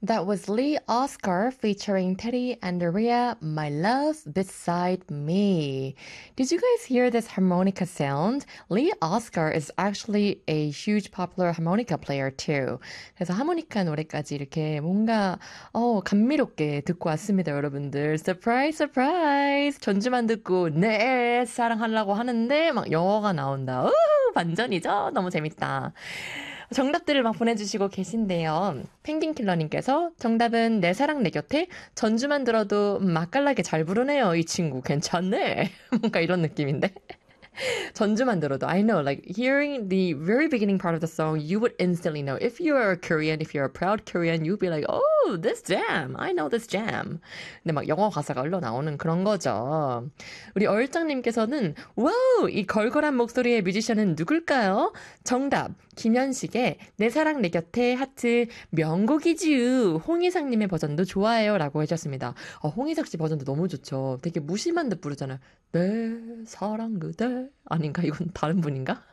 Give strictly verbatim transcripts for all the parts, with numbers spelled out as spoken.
That was Lee Oscar featuring Teddy Andrea, My Love Beside Me. Did you guys hear this harmonica sound? Lee Oscar is actually a huge popular harmonica player too. 그래서 하모니카 노래까지 이렇게 뭔가 어, 감미롭게 듣고 왔습니다, 여러분들. Surprise, surprise! 전주만 듣고 네, 사랑하려고 하는데 막 영어가 나온다. 우후, 반전이죠? 너무 재밌다. 정답들을 막 보내주시고 계신데요. 펭귄킬러님께서 정답은 내 사랑 내 곁에 전주만 들어도 맛깔나게 잘 부르네요. 이 친구 괜찮네. 뭔가 이런 느낌인데. 전주만 들어도 I know, like hearing the very beginning part of the song, you would instantly know. If you're a Korean, if you're a proud Korean, you'd be like, oh, this jam. I know this jam. 근데 막 영어 가사가 흘러나오는 그런 거죠. 우리 얼짱님께서는 와우, 이 걸걸한 목소리의 뮤지션은 누굴까요? 정답, 김현식의 내 사랑 내 곁에 하트 명곡이지요. 홍희상님의 버전도 좋아해요 라고 해주셨습니다. 어, 홍희석 씨 버전도 너무 좋죠. 되게 무심한 듯 부르잖아요. 내 사랑 그대 아닌가? 이건 다른 분인가?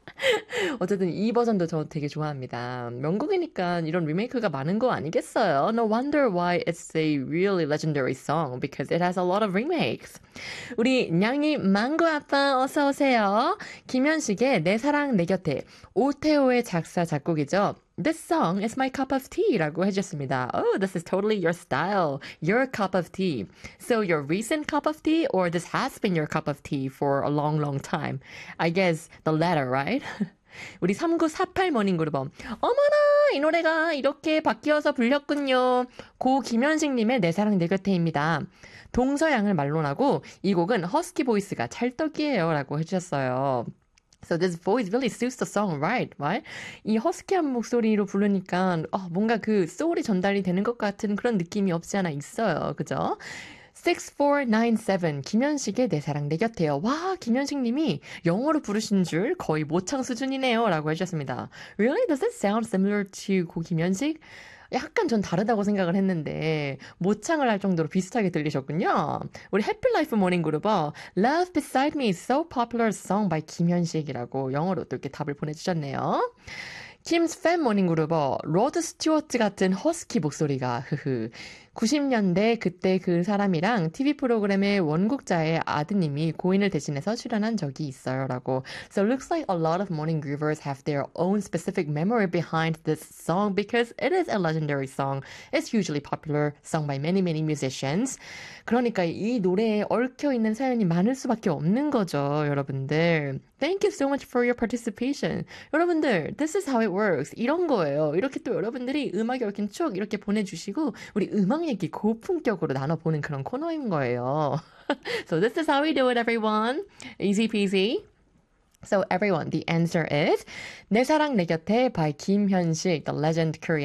어쨌든 이 버전도 저 되게 좋아합니다. 명곡이니까 이런 리메이크가 많은 거 아니겠어요? No wonder why it's a really legendary song because it has a lot of remakes. 우리 냥이 망고 아빠 어서 오세요. 김현식의 내 사랑 내 곁에 오태호의 작사 작곡이죠. This song is my cup of tea 라고 해주셨습니다. Oh, this is totally your style. Your cup of tea. So your recent cup of tea or this has been your cup of tea for a long, long time? I guess the latter, right? 우리 삼구사팔 모닝그룹범 어머나 이 노래가 이렇게 바뀌어서 불렸군요. 고 김현식님의 내 사랑 내 곁에입니다. 동서양을 말론하고 이 곡은 허스키 보이스가 찰떡이에요 라고 해주셨어요. So this voice really suits the song, right? Right? 이 허스키한 목소리로 부르니까 어, 뭔가 그 소울이 전달이 되는 것 같은 그런 느낌이 없지 않아 있어요. 그죠? 육사구칠 김현식의 내 사랑 내 곁에요. 와, 김현식 님이 영어로 부르신 줄 거의 모창 수준이네요. 라고 해주셨습니다. Really? Does it sound similar to 고 김현식? 약간 전 다르다고 생각을 했는데 모창을 할 정도로 비슷하게 들리셨군요. 우리 해피라이프 모닝그룹어 Love Beside Me is so popular song by 김현식이라고 영어로 또 이렇게 답을 보내주셨네요. 김스 팬 모닝그룹어 로드 스튜어트 같은 허스키 목소리가 흐흐. 구십 년대 그때 그 사람이랑 티비 프로그램의 원곡자의 아드님이 고인을 대신해서 출연한 적이 있어요 라고. So it looks like a lot of morning groovers have their own specific memory behind this song because it is a legendary song. It's hugely popular, sung by many many musicians. 그러니까 이 노래에 얽혀있는 사연이 많을 수밖에 없는 거죠, 여러분들. Thank you so much for your participation. 여러분들, this is how it works. 이런 거예요. 이렇게 또 여러분들이 음악에 얽힌 추억 이렇게 보내주시고 우리 음악 얘기 고품격으로 나눠보는 그런 코너인 거예요. So this is how we do it, everyone. Easy peasy. So everyone, the answer is 내 사랑 내 곁에 by 김현식, the legend Korean